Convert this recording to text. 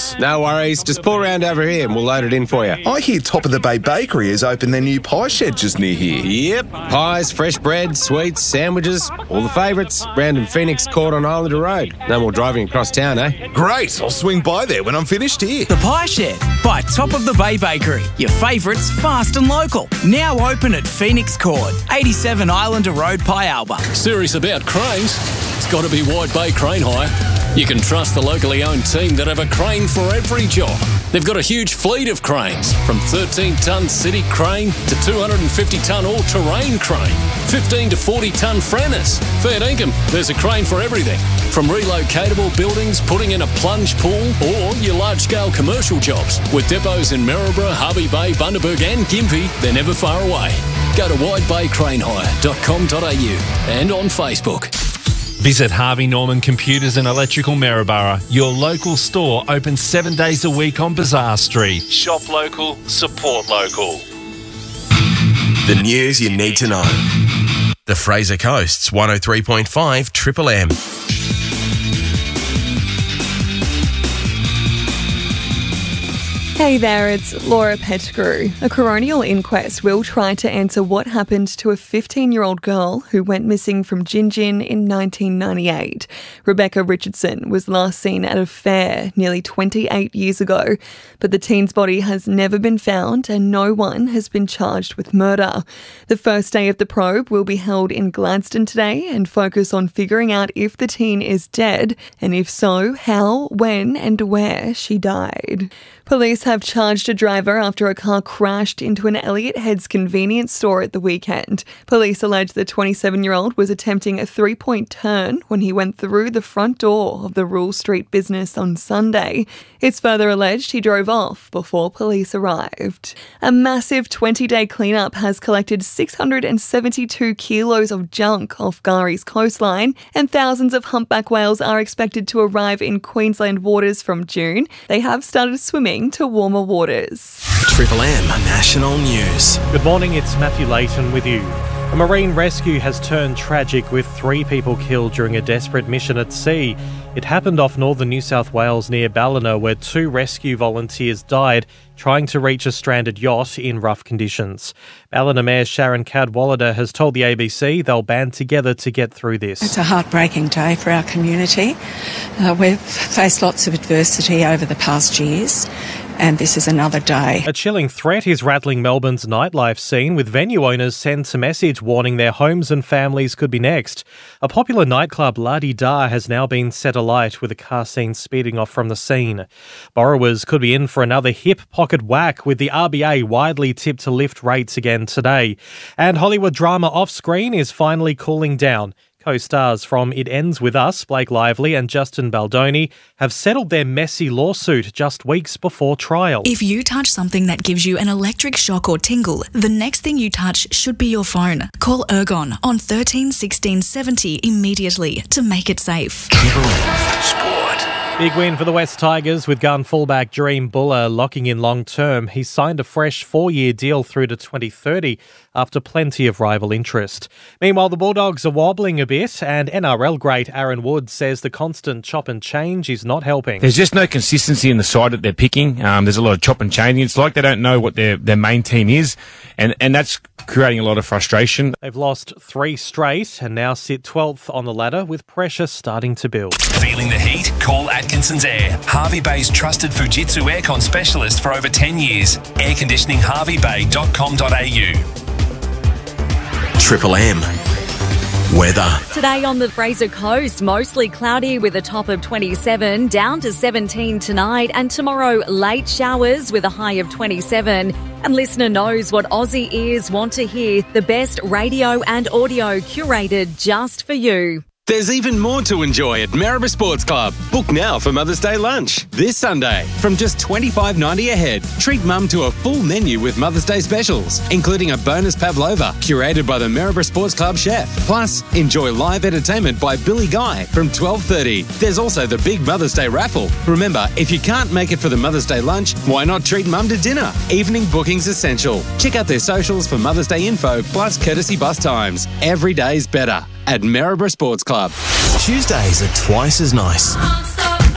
else. No worries, just pull around over here and we'll load it in for you. I hear Top of the Bay Bakery has opened their new pie shed just near here. Yep, pies, fresh bread, sweets, sandwiches, all the favourites. Round in Phoenix Court on Islander Road. No more driving across town, eh? Great, I'll swing by there when I'm finished here. The Pie Shed by Top of the Bay Bakery. Your favourites, fast and local. Now open at Phoenix Court, 87 Islander Road, Pialba. Serious about cranes? It's got to be Wide Bay Crane Hire. You can trust the locally owned team that have a crane for every job. They've got a huge fleet of cranes, from 13-tonne city crane to 250-tonne all-terrain crane, 15 to 40-tonne Frannis. Fair dinkum, there's a crane for everything. From relocatable buildings, putting in a plunge pool, or your large-scale commercial jobs. With depots in Maryborough, Harvey Bay, Bundaberg and Gympie, they're never far away. Go to widebaycranehire.com.au and on Facebook. Visit Harvey Norman Computers and Electrical Maryborough. Your local store open 7 days a week on Bazaar Street. Shop local, support local. The news you need to know. The Fraser Coast's 103.5 Triple M. Hey there, it's Laura Pettigrew. A coronial inquest will try to answer what happened to a 15-year-old girl who went missing from Gin Gin in 1998. Rebecca Richardson was last seen at a fair nearly 28 years ago, but the teen's body has never been found and no one has been charged with murder. The first day of the probe will be held in Gladstone today and focus on figuring out if the teen is dead, and if so, how, when and where she died. Police have charged a driver after a car crashed into an Elliott Heads convenience store at the weekend. Police allege the 27-year-old was attempting a three-point turn when he went through the front door of the Rule Street business on Sunday. It's further alleged he drove off before police arrived. A massive 20-day cleanup has collected 672 kilos of junk off Gary's coastline, and thousands of humpback whales are expected to arrive in Queensland waters from June. They have started swimming to warmer waters. Triple M National News. Good morning, it's Matthew Layton with you. A marine rescue has turned tragic with 3 people killed during a desperate mission at sea. It happened off northern New South Wales near Ballina, where 2 rescue volunteers died trying to reach a stranded yacht in rough conditions. Ballina Mayor Sharon Cadwallader has told the ABC they'll band together to get through this. It's a heartbreaking day for our community. We've faced lots of adversity over the past years, and this is another day. A chilling threat is rattling Melbourne's nightlife scene, with venue owners sent a message warning their homes and families could be next. A popular nightclub, La Di Da, has now been set alight with a car seen speeding off from the scene. Borrowers could be in for another hip pocket whack, with the RBA widely tipped to lift rates again today. And Hollywood drama off-screen is finally cooling down. Co-stars from It Ends With Us, Blake Lively and Justin Baldoni, have settled their messy lawsuit just weeks before trial. If you touch something that gives you an electric shock or tingle, the next thing you touch should be your phone. Call Ergon on 13 16 70 immediately to make it safe. Sport. Big win for the West Tigers, with gun fullback Dream Buller locking in long term. He signed a fresh 4-year deal through to 2030 after plenty of rival interest. Meanwhile, the Bulldogs are wobbling a bit, and NRL great Aaron Wood says the constant chop and change is not helping. There's just no consistency in the side that they're picking. There's a lot of chop and changing. It's like they don't know what their main team is, and that's creating a lot of frustration. They've lost 3 straight and now sit 12th on the ladder, with pressure starting to build. Feeling the heat? Call Atkinson's Air, Harvey Bay's trusted Fujitsu aircon specialist for over 10 years. Airconditioningharveybay.com.au. Triple M. Weather. Today on the Fraser Coast, mostly cloudy with a top of 27, down to 17 tonight, and tomorrow late showers with a high of 27. And listener knows what Aussie ears want to hear, the best radio and audio curated just for you. There's even more to enjoy at Maryborough Sports Club. Book now for Mother's Day lunch this Sunday from just $25.90 a head. Treat mum to a full menu with Mother's Day specials, including a bonus pavlova curated by the Maryborough Sports Club chef. Plus, enjoy live entertainment by Billy Guy from 12:30. There's also the big Mother's Day raffle. Remember, if you can't make it for the Mother's Day lunch, why not treat mum to dinner? Evening booking's essential. Check out their socials for Mother's Day info, plus courtesy bus times. Every day's better at Maryborough Sports Club. Tuesdays are twice as nice.